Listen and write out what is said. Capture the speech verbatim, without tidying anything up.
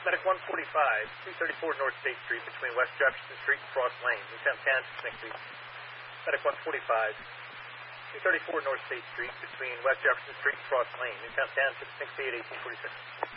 Medic one forty-five, two thirty-four North State Street between West Jefferson Street and Cross Lane. Intent ten, sixty. Medic one forty-five, two thirty-four North State Street between West Jefferson Street and Cross Lane. Intent ten, sixty at eighteen forty-six.